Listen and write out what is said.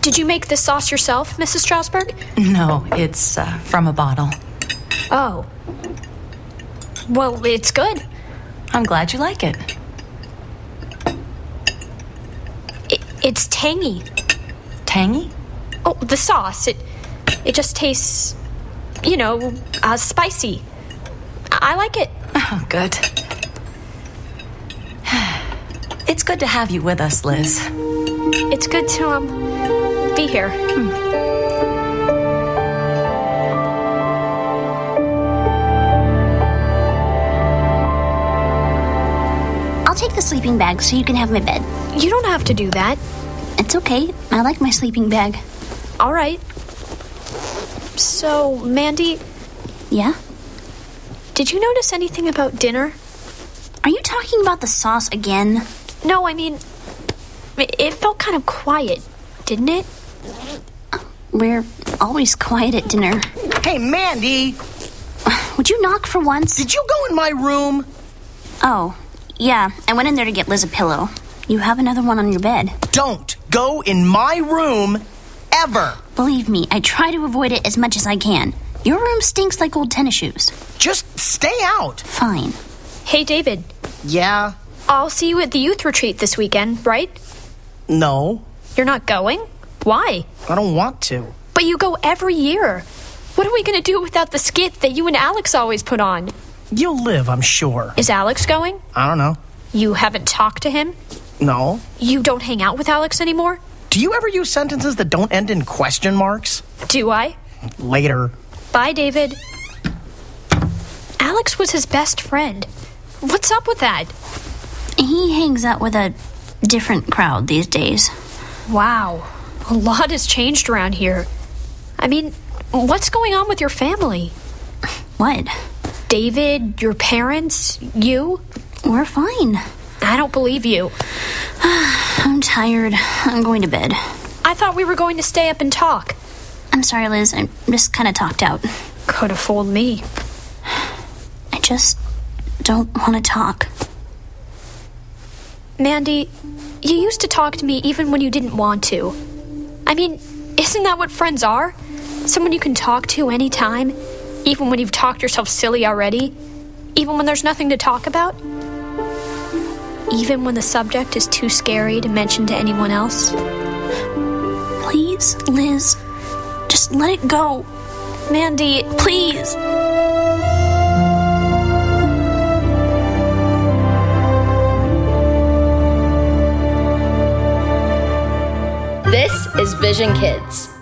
Did you make this sauce yourself, Mrs. Strasberg? No, it's from a bottle. Oh. Well, it's good. I'm glad you like it. It's tangy. Tangy? Oh, the sauce. It just tastes, spicy. I like it. Oh, good. It's good to have you with us, Liz. It's good to, be here. I'll take the sleeping bag so you can have my bed. You don't have to do that. It's okay. I like my sleeping bag. All right. So, Mandy, Yeah? did you notice anything about dinner? Are you talking about the sauce again? No, I mean, it felt kind of quiet, didn't it? We're always quiet at dinner. Hey, Mandy! Would you knock for once? Did you go in my room? Oh, yeah. I went in there to get Liz a pillow. You have another one on your bed. Don't go in my room ever! Believe me, I try to avoid it as much as I can. Your room stinks like old tennis shoes. Just stay out! Fine. Hey, David, Yeah? I'll see you at the youth retreat this weekend, right? No, You're not going? Why? I don't want to. But you go every year. What are we going to do without the skit that you and Alex always put on? You'll live, I'm sure. Is Alex going? I don't know. You haven't talked to him? No. You don't hang out with Alex anymore? Do you ever use sentences that don't end in question marks? Do I? Later. Bye, David. Alex was his best friend. What's up with that? He hangs out with a different crowd these days. Wow. A lot has changed around here. I mean, what's going on with your family? What? David, your parents, you? We're fine. I don't believe you. I'm tired. I'm going to bed. I thought we were going to stay up and talk. I'm sorry, Liz. I just kind of talked out. Could have fooled me. I just don't want to talk. Mandy, you used to talk to me even when you didn't want to. I mean, isn't that what friends are? Someone you can talk to anytime, even when you've talked yourself silly already, even when there's nothing to talk about, even when the subject is too scary to mention to anyone else. Please, Liz, just let it go. Mandy, Please. This is Vision Kids.